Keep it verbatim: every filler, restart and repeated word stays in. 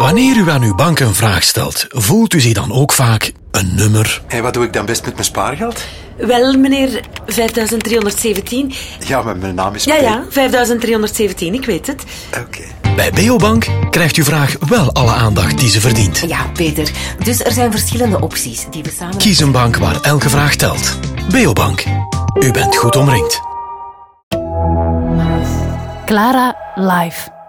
Wanneer u aan uw bank een vraag stelt, voelt u zich dan ook vaak een nummer? En wat doe ik dan best met mijn spaargeld? Wel, meneer, vijfduizend driehonderdzeventien. Ja, maar mijn naam is... Ja, P. ja, vijfduizend driehonderdzeventien, ik weet het. Oké. Bij Beobank krijgt uw vraag wel alle aandacht die ze verdient. Ja, Peter. Dus er zijn verschillende opties die we samen... Kies een bank waar elke vraag telt. Beobank. U bent goed omringd. Clara Live.